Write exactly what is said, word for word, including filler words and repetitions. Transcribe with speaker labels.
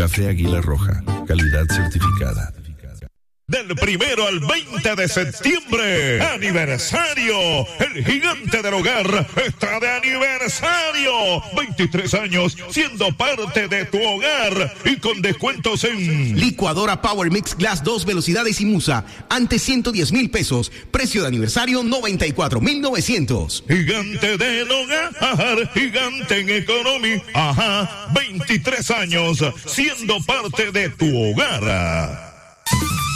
Speaker 1: Café Águila Roja, calidad certificada.
Speaker 2: Del primero al veinte de septiembre, aniversario. El gigante del hogar está de aniversario. veintitrés años siendo parte de tu hogar y con descuentos en
Speaker 3: licuadora Power Mix Glass dos velocidades y Musa. Antes ciento diez mil pesos. Precio de aniversario noventa y cuatro mil novecientos.
Speaker 2: Gigante del hogar, gigante en economía. Ajá, veintitrés años siendo parte de tu hogar.